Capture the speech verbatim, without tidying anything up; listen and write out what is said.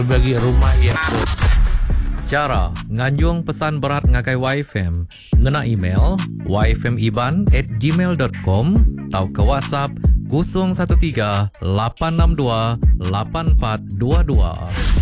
bagi rumah yang tu. Cara nganjung pesan berat ngakai Y F M ngena email y f m iban at gmail dot com atau ke WhatsApp kosong satu tiga lapan enam dua lapan empat dua dua.